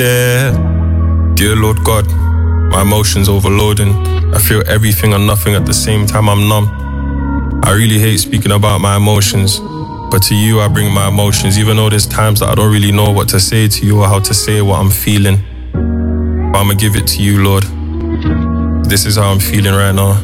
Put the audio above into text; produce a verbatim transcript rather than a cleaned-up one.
Yeah, dear Lord God, my emotions overloading. I feel everything and nothing at the same time, I'm numb. I really hate speaking about my emotions, but to you I bring my emotions, even though there's times that I don't really know what to say to you or how to say what I'm feeling. But I'ma give it to you, Lord. This is how I'm feeling right now.